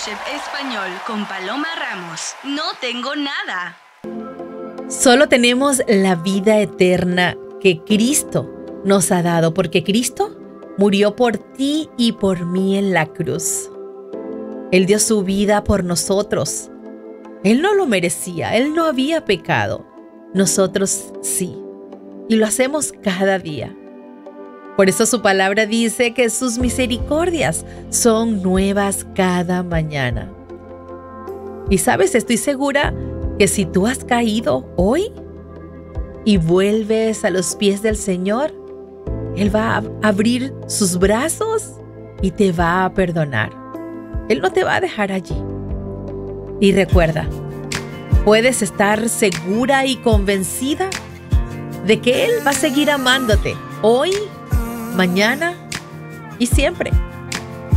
Chef Español con Paloma Ramos. No tengo nada. Solo tenemos la vida eterna que Cristo nos ha dado, porque Cristo murió por ti y por mí en la cruz. Él dio su vida por nosotros. Él no lo merecía, Él no había pecado. Nosotros sí, y lo hacemos cada día. Por eso su palabra dice que sus misericordias son nuevas cada mañana. Y sabes, estoy segura que si tú has caído hoy y vuelves a los pies del Señor, Él va a abrir sus brazos y te va a perdonar. Él no te va a dejar allí. Y recuerda, puedes estar segura y convencida de que Él va a seguir amándote hoy, mañana y siempre.